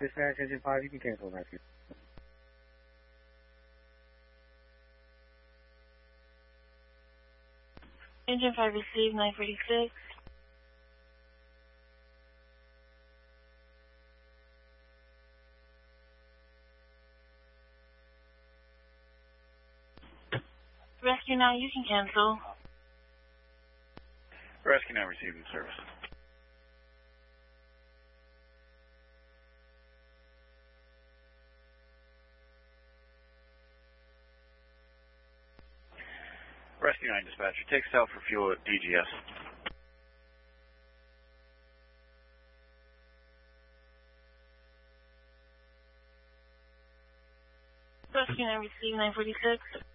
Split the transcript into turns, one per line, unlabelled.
Dispatch Engine 5, you can cancel rescue.
Engine 5 received 946. Rescue 9, you can cancel.
Rescue 9 receiving service. Rescue 9 dispatcher, take south for fuel at DGS.
Rescue 9 received 946.